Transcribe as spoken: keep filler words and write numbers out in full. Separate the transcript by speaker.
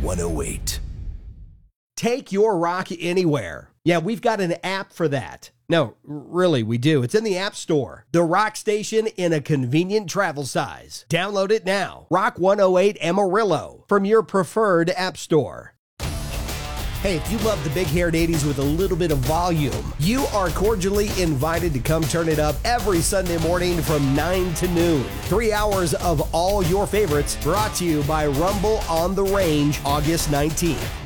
Speaker 1: one oh eight.
Speaker 2: Take your rock anywhere. Yeah, we've got an app for that. No, really, we do. It's in the App Store. The Rock Station in a convenient travel size. Download it now. Rock one oh eight Amarillo from your preferred app store. Hey, if you love the big-haired eighties with a little bit of volume, you are cordially invited to come turn it up every Sunday morning from nine to noon. Three hours of all your favorites brought to you by Rumble on the Range, August nineteenth.